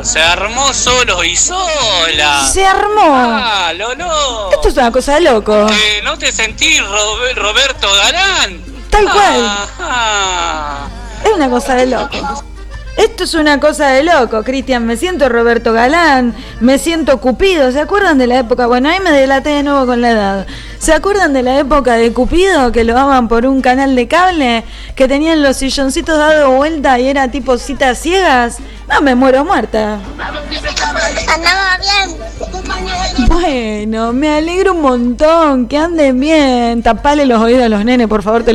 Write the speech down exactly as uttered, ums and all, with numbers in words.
Se armó solo y sola. Se armó. Ah, Lolo. Esto es una cosa de loco. Eh, ¿No te sentís Rob- Roberto Galán? Tal cual. Ah, ah. Es una cosa de loco. Esto es una cosa de loco, Cristian. Me siento Roberto Galán, me siento Cupido. ¿Se acuerdan de la época? Bueno, ahí me delaté de nuevo con la edad. ¿Se acuerdan de la época de Cupido? Que lo daban por un canal de cable, que tenían los silloncitos dado vuelta y era tipo citas ciegas. No, me muero muerta. Andaba bien. Bueno, me alegro un montón. Que anden bien. Tapale los oídos a los nenes, por favor. Te